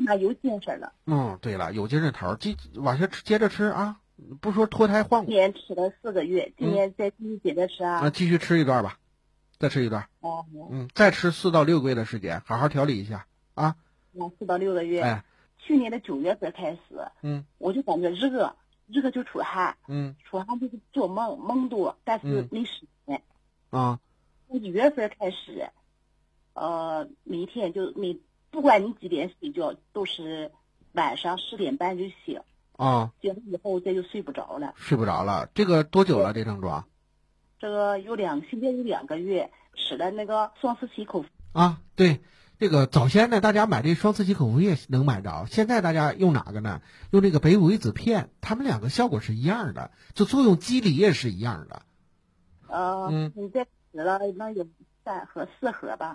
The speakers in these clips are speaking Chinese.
上有精神了。 对了，有精神头，往下接着吃啊，不说脱胎换骨。 今年吃了4个月，今年再继续接着吃啊。 继续吃一段吧，再吃一段。再吃4到6个月的时间，好好调理一下啊。 4到6个月。 哎， 去年的9月份开始，我就感觉热就出汗，出汗就是做梦多，但是没时间。 从 1月份开始，每天不管你几点睡觉，都是晚上10点半就醒。醒了以后这就睡不着了。 这个多久了？这症状？ 这个现在有2个月，吃了那个双四喜口服。 对，这个早先呢，大家买这双四喜口服液能买着，现在大家用哪个呢？用这个北五鱼子片，它们2个效果是一样的，就作用机理也是一样的。 现在吃了能有3盒4盒吧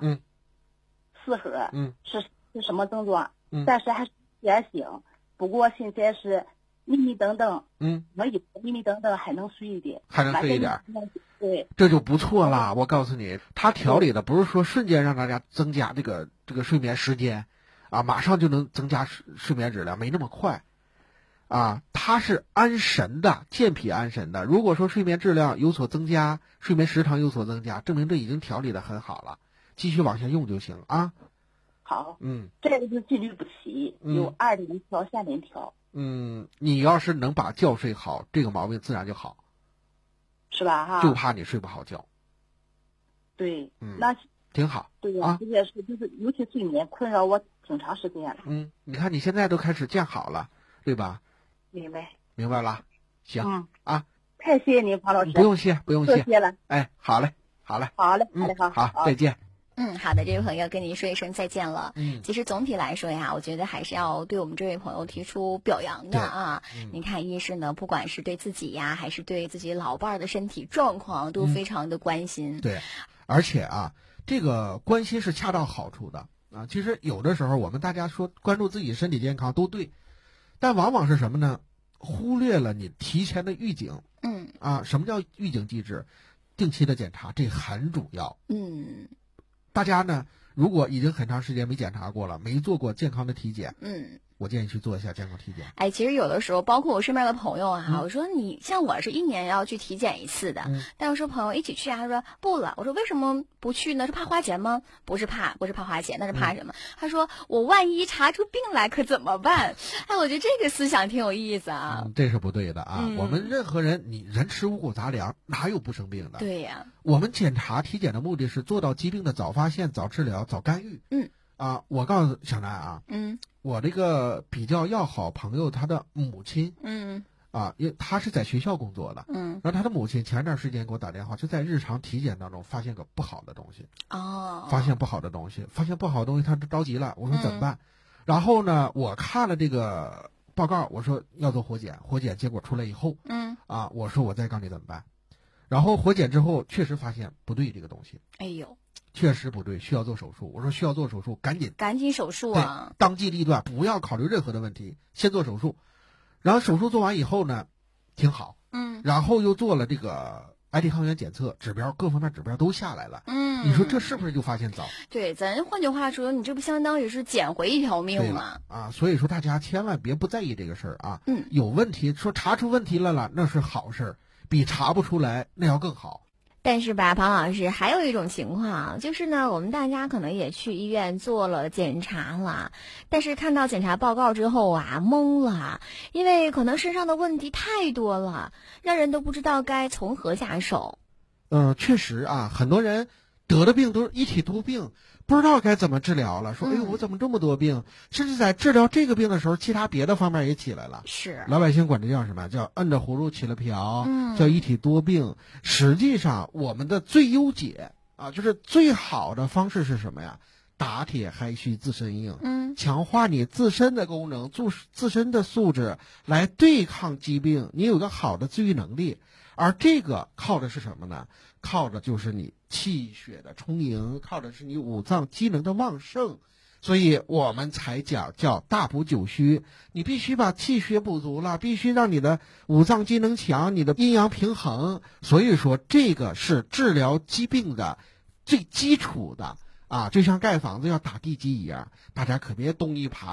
，4盒，是什么症状？但是还是点醒，不过现在是迷迷瞪瞪，迷迷瞪瞪还能睡一点，对， 这就不错啦。我告诉你，它调理的不是说瞬间让大家增加这个睡眠时间，马上就能增加睡眠质量，没那么快，它是安神的，健脾安神的。如果说睡眠质量有所增加，睡眠时长有所增加，证明这已经调理的很好了，继续往下用就行啊。 好，这个是纪律不齐，有2连调、3连调。 你要是能把觉睡好，这个毛病自然就好， 是吧？哈， 就怕你睡不好觉。 对，那挺好。 对呀，这也是就是尤其睡眠困扰我挺长时间了。 你看你现在都开始见好了，对吧？ 明白了。行， 太谢谢您，黄老师。 不用谢。 多谢了。 哎，好嘞。 好， 再见。 好的，这位朋友跟您说一声再见了。其实总体来说呀，我觉得还是要对我们这位朋友提出表扬的啊。你看，一是呢，不管是对自己呀，还是对自己老伴儿的身体状况，都非常的关心。 对，而且这个关心是恰到好处的其实有的时候我们大家说关注自己身体健康都对，但往往是什么呢？忽略了你提前的预警。什么叫预警机制？定期的检查，这很主要。大家呢，如果已经很长时间没检查过了，没做过健康的体检，我建议去做一下健康体检。 其实有的时候，包括我身边的朋友我说你像我是1年要去体检1次的，但有时候朋友一起去他说不了，我说为什么不去呢？是怕花钱吗？不是怕花钱，那是怕什么？他说我万一查出病来可怎么办？我觉得这个思想挺有意思这是不对的我们任何人，你人吃五谷杂粮，哪有不生病的？ 对呀。 我们检查体检的目的是做到疾病的早发现、早治疗、早干预。我告诉小南我这个比较要好朋友他的母亲因为他是在学校工作的然后他的母亲前段时间给我打电话，就在日常体检当中发现个不好的东西发现不好的东西，他着急了。我说怎么办？然后呢，我看了这个报告，我说要做活检，结果出来以后我说我再告诉你怎么办。然后活检之后确实发现不对，这个东西确实不对，需要做手术。我说需要做手术，赶紧手术当机立断，不要考虑任何的问题，先做手术。然后手术做完以后呢，挺好。然后又做了这个癌体抗原检测，各方面指标都下来了。你说这是不是就发现早？ 对，咱换句话说，你这不相当于是捡回一条命吗？ 所以说大家千万别不在意这个事儿有问题，说查出问题来了，那是好事儿，比查不出来那要更好。 但是吧，庞老师，还有一种情况就是呢，我们大家可能也去医院做了检查了，但是看到检查报告之后懵了，因为可能身上的问题太多了，让人都不知道该从何下手。 确实很多人得的病都是一体多病，不知道该怎么治疗了，说我怎么这么多病，甚至在治疗这个病的时候，其他别的方面也起来了。 是老百姓管这叫什么？叫摁着葫芦起了瓢，叫一体多病。实际上我们的最优解就是最好的方式是什么呀？打铁还需自身硬，强化你自身的功能，自身的素质来对抗疾病，你有个好的自愈能力。而这个靠的是什么呢？靠的就是你气血的充盈，靠的是你五脏机能的旺盛。所以我们才讲叫大补九虚，你必须把气血补足了，必须让你的五脏机能强，你的阴阳平衡。所以说这个是治疗疾病的最基础的就像盖房子要打地基一样，大家可别东一耙